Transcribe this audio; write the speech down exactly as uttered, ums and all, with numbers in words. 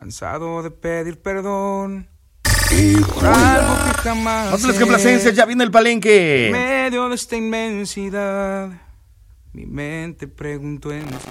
cansado de pedir perdón ¡Qué por algo que jamás Ángeles Complacencias, ya viene el palenque. En medio de esta inmensidad, mi mente preguntó en